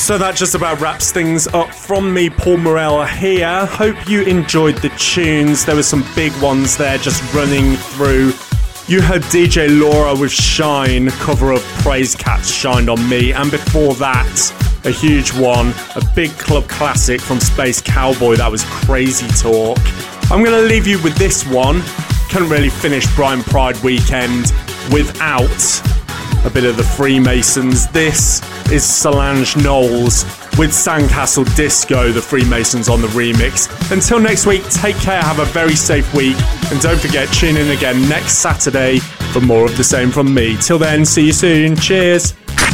So that just about wraps things up from me, Paul Morell here. Hope you enjoyed the tunes. There were some big ones there just running through. You heard DJ Laura with Shine, cover of Praise Cat's Shine on Me. And before that, a huge one, a big club classic from Space Cowboy. That was Crazy Talk. I'm going to leave you with this one. Couldn't really finish Brian Pride Weekend without a bit of the Freemasons. This is Solange Knowles with Sandcastle Disco, the Freemasons on the remix. Until next week, take care, have a very safe week, and don't forget, tune in again next Saturday for more of the same from me. Till then, see you soon. Cheers.